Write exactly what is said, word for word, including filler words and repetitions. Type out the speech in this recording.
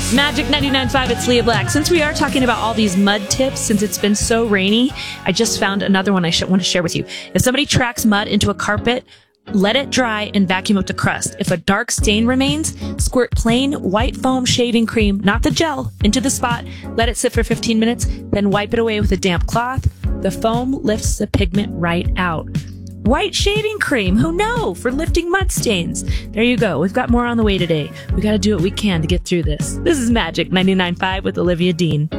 Magic ninety-nine point five, it's Leah Black. Since we are talking about all these mud tips, since it's been so rainy, I just found another one I sh- want to share with you. If somebody tracks mud into a carpet, let it dry and vacuum out the crust. If a dark stain remains, squirt plain white foam shaving cream, not the gel, into the spot. Let it sit for fifteen minutes, then wipe it away with a damp cloth. The foam lifts the pigment right out. White shaving cream, who know, for lifting mud stains. There you go. We've got more on the way today. We got to do what we can to get through this. This is Magic ninety-nine point five with Olivia Dean.